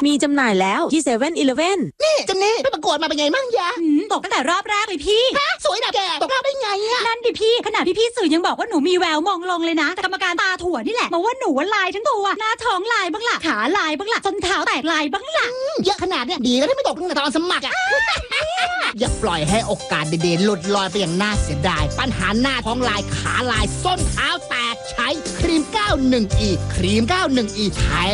มีจำหน่ายแล้วที่เซเว่นอีเลฟเว่นนี่จันนี่ไปประกวดมาเป็นไงมั่งยะตกตั้งแต่รอบแรกเลยพี่สวยดับแกตกรอบได้ไงอะนั่นดิพี่ขนาดพี่สื่อยังบอกว่าหนูมีแววมองลงเลยนะแต่กรรมการตาถั่วนี่แหละบอกว่าหนูลายทั้งตัวหน้าท้องลายบ้างล่ะขาลายบ้างล่ะส้นเท้าแตกลายบ้างล่ะเยอะขนาดเนี้ยดีแล้วที่ไม่ตกตั้งแต่ตอนสมัครอะอย่าปล่อยให้โอกาสเด่นๆหลุดลอยไปอย่างน่าเสียดายปัญหาหน้าท้องลายขาลายส้นเท้าแตกใช้ครีม 91E ครีม 91E ใช้